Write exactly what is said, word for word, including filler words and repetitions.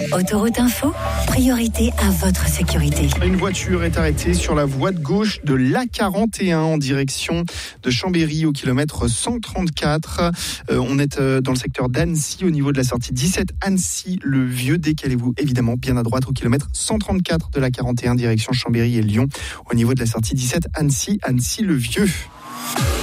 Autoroute Info, priorité à votre sécurité. Une voiture est arrêtée sur la voie de gauche de l'A quarante et un en direction de Chambéry au kilomètre cent trente-quatre. Euh, on est euh, dans le secteur d'Annecy au niveau de la sortie dix-sept Annecy-le-Vieux. Décalez-vous évidemment bien à droite au kilomètre cent trente-quatre de l'A quarante et un direction Chambéry et Lyon au niveau de la sortie dix-sept Annecy, Annecy-le-Vieux.